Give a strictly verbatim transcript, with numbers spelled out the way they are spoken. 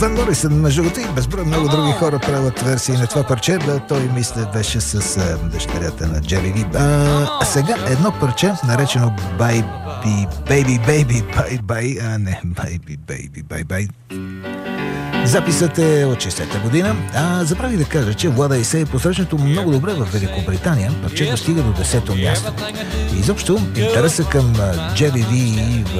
Ван Морисън, между другото, и безброй много други хора правят версии на това парче. Да, той, мисля, беше с а, дъщерята на Джери Ви. А, а сега едно парче, наречено Baby, Baby, Baby, Bye Bye, а не, Baby, Baby, Bye Bye. Записът е от шейсета година. А забравих да кажа, че Влада и се е посрещнато много добре в Великобритания. Парчето стига до десето място. И изобщо интереса към Джери Ви